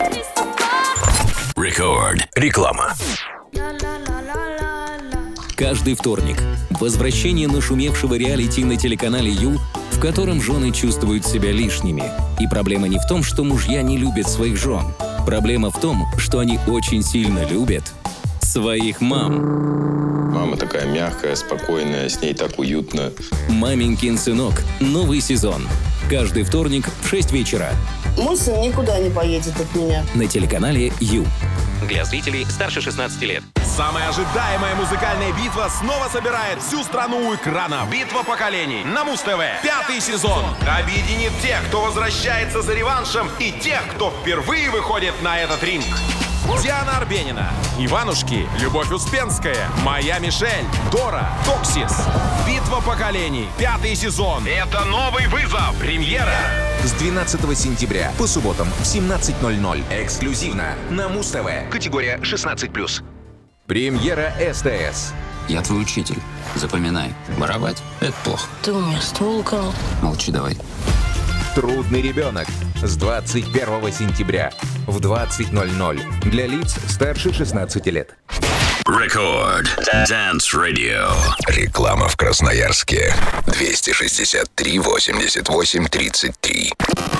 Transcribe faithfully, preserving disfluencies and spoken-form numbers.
Рекорд. Реклама. Каждый вторник возвращение нашумевшего реалити на телеканале Ю, в котором жены чувствуют себя лишними. И проблема не в том, что мужья не любят своих жен. Проблема в том, что они очень сильно любят своих мам. Мама такая мягкая, спокойная, с ней так уютно. «Маменькин сынок». Новый сезон. Каждый вторник в шесть вечера. Мой сын никуда не поедет от меня. На телеканале Ю. Для зрителей старше шестнадцати лет. Самая ожидаемая музыкальная битва снова собирает всю страну у экрана. Битва поколений на Муз-ТВ. Пятый сезон объединит тех, кто возвращается за реваншем, и тех, кто впервые выходит на этот ринг. Диана Арбенина, Иванушки, Любовь Успенская, Моя Мишель, Дора, Токсис. Битва поколений. Пятый сезон. Это новый вызов. Премьера. С двенадцатого сентября по субботам в семнадцать ноль ноль. Эксклюзивно на Муз-ТВ. Категория шестнадцать плюс. Премьера СТС. Я твой учитель. Запоминай. Воровать — это плохо. Ты у меня ствол украл. Молчи давай. Трудный ребенок. С двадцать первого сентября в двадцать ноль ноль. Для лиц старше шестнадцати лет. Рекорд. Dance Radio. Реклама в Красноярске. двести шестьдесят три восемьдесят восемь тридцать три.